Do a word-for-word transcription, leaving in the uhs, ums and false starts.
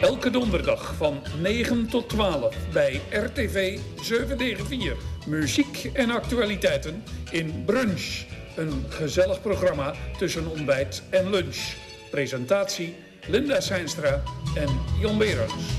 Elke donderdag van negen tot twaalf bij R T V zevenhonderdvier. Muziek en actualiteiten in Brunch. Een gezellig programma tussen ontbijt en lunch. Presentatie Linda Seinstra en Jon Berends.